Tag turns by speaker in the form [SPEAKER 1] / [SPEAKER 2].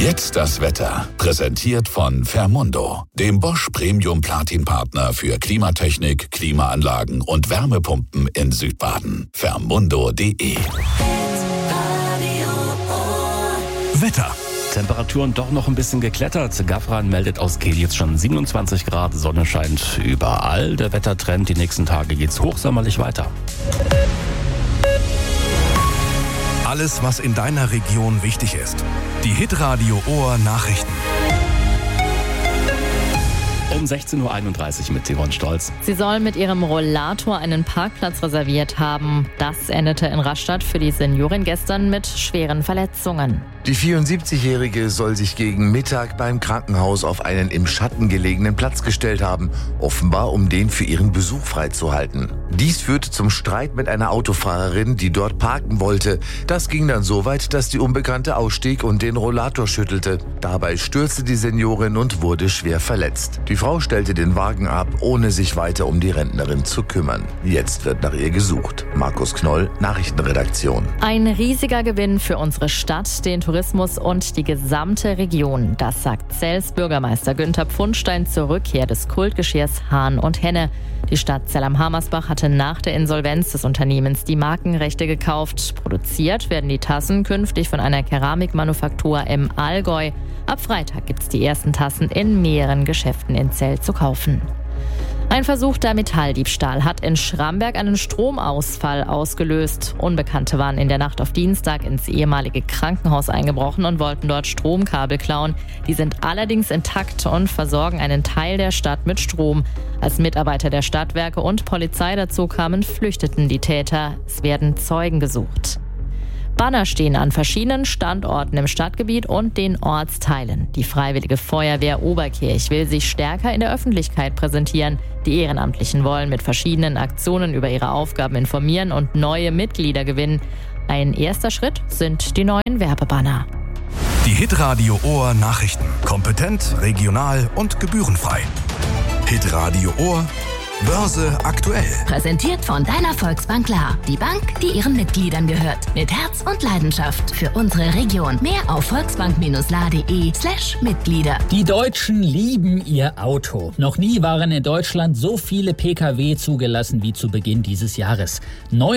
[SPEAKER 1] Jetzt das Wetter. Präsentiert von Fermundo, dem Bosch Premium Platin Partner für Klimatechnik, Klimaanlagen und Wärmepumpen in Südbaden. Fermundo.de.
[SPEAKER 2] Wetter. Temperaturen doch noch ein bisschen geklettert. Gafran meldet aus Kehl jetzt schon 27 Grad. Sonne scheint überall. Der Wettertrend, die nächsten Tage geht's hochsommerlich weiter.
[SPEAKER 3] Alles, was in deiner Region wichtig ist. Die Hitradio Ohr Nachrichten.
[SPEAKER 2] Um 16.31 Uhr mit Yvonne Stolz.
[SPEAKER 4] Sie soll mit ihrem Rollator einen Parkplatz reserviert haben. Das endete in Rastatt für die Seniorin gestern mit schweren Verletzungen.
[SPEAKER 5] Die 74-Jährige soll sich gegen Mittag beim Krankenhaus auf einen im Schatten gelegenen Platz gestellt haben, offenbar um den für ihren Besuch freizuhalten. Dies führte zum Streit mit einer Autofahrerin, die dort parken wollte. Das ging dann so weit, dass die Unbekannte ausstieg und den Rollator schüttelte. Dabei stürzte die Seniorin und wurde schwer verletzt. Die Frau stellte den Wagen ab, ohne sich weiter um die Rentnerin zu kümmern. Jetzt wird nach ihr gesucht. Markus Knoll, Nachrichtenredaktion.
[SPEAKER 4] Ein riesiger Gewinn für unsere Stadt, den Tourismus und die gesamte Region. Das sagt Zells Bürgermeister Günther Pfundstein zur Rückkehr des Kultgeschirrs Hahn und Henne. Die Stadt Zell am Hammersbach hatte nach der Insolvenz des Unternehmens die Markenrechte gekauft. Produziert werden die Tassen künftig von einer Keramikmanufaktur im Allgäu. Ab Freitag gibt es die ersten Tassen in mehreren Geschäften in Zell zu kaufen. Ein versuchter Metalldiebstahl hat in Schramberg einen Stromausfall ausgelöst. Unbekannte waren in der Nacht auf Dienstag ins ehemalige Krankenhaus eingebrochen und wollten dort Stromkabel klauen. Die sind allerdings intakt und versorgen einen Teil der Stadt mit Strom. Als Mitarbeiter der Stadtwerke und Polizei dazu kamen, flüchteten die Täter. Es werden Zeugen gesucht. Banner stehen an verschiedenen Standorten im Stadtgebiet und den Ortsteilen. Die Freiwillige Feuerwehr Oberkirch will sich stärker in der Öffentlichkeit präsentieren. Die Ehrenamtlichen wollen mit verschiedenen Aktionen über ihre Aufgaben informieren und neue Mitglieder gewinnen. Ein erster Schritt sind die neuen Werbebanner.
[SPEAKER 3] Die Hitradio Ohr Nachrichten. Kompetent, regional und gebührenfrei. Hitradio Ohr Börse aktuell.
[SPEAKER 6] Präsentiert von deiner Volksbank Klar. Die Bank, die ihren Mitgliedern gehört. Mit Herz und Leidenschaft für unsere Region. Mehr auf volksbank-la.de/Mitglieder.
[SPEAKER 7] Die Deutschen lieben ihr Auto. Noch nie waren in Deutschland so viele Pkw zugelassen wie zu Beginn dieses Jahres.